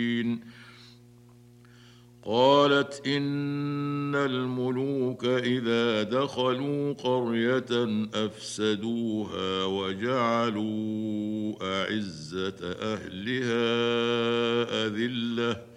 قالت إن الملوك إذا دخلوا قرية أفسدوها وجعلوا أعزة أهلها أذلة